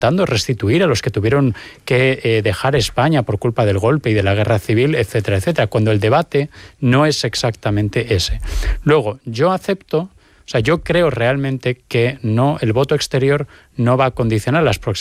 intentando restituir a los que tuvieron que dejar España por culpa del golpe y de la guerra civil, etcétera, etcétera, cuando el debate no es exactamente ese. Luego, yo creo realmente que el voto exterior no va a condicionar las próximas